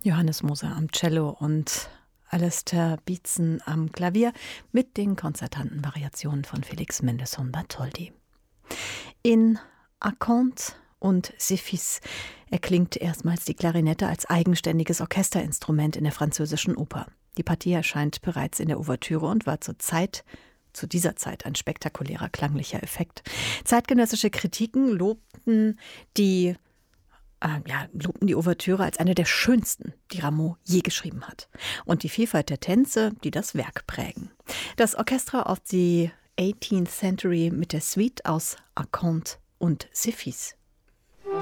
Johannes Moser am Cello und Alistair Beetson am Klavier mit den konzertanten Variationen von Felix Mendelssohn Bartholdy. In Archonte und Cephis erklingt erstmals die Klarinette als eigenständiges Orchesterinstrument in der französischen Oper. Die Partie erscheint bereits in der Ouvertüre und war zu dieser Zeit ein spektakulärer klanglicher Effekt. Zeitgenössische Kritiken lobten die Ouvertüre als eine der schönsten, die Rameau je geschrieben hat. Und die Vielfalt der Tänze, die das Werk prägen. Das Orchestra of the 18th Century mit der Suite aus Archonte und Cephis.